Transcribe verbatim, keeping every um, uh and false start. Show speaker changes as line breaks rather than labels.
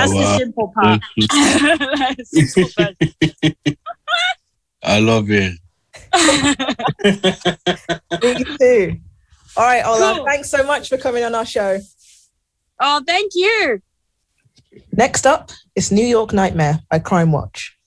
That's the simple part. Simple version.
I love it.
Me too. All right, Ola,
Cool.
thanks so much for coming on our show.
Oh, thank you.
Next up is New York Nightmare by Crime Watch.